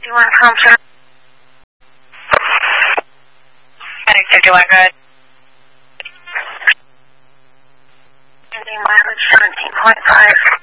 51 concert. Heading 51, go ahead. Ending mileage 17.5.